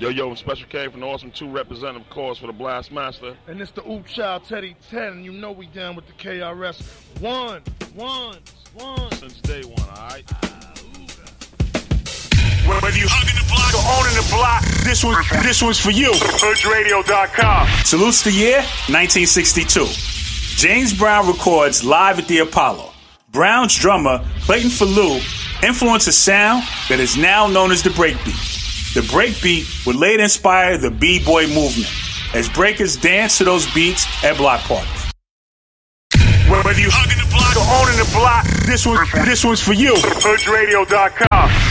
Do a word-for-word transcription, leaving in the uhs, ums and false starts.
Yo, yo, Special K from the Awesome two representative cause for the Blast Master. And it's the Oop Child Teddy ten, and you know we down with the K R S. One, one, one. Since day one, all right? Whether you hugging the block or owning the block, this one, this one's for you. Hood Radio dot com. Salutes the year, nineteen sixty-two. James Brown records live at the Apollo. Brown's drummer, Clayton Falou, influenced a sound that is now known as the breakbeat. The breakbeat would later inspire the B-boy movement, as breakers dance to those beats at block parties. Whether you hugging the block or owning the block, this one, this one's for you. Hood Radio dot com.